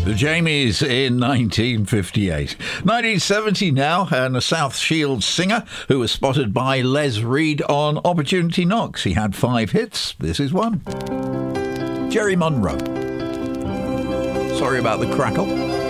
The Jamies in 1958. 1970 now, and a South Shields singer who was spotted by Les Reed on Opportunity Knocks. He had 5 hits. This is one. Jerry Monroe. Sorry about the crackle.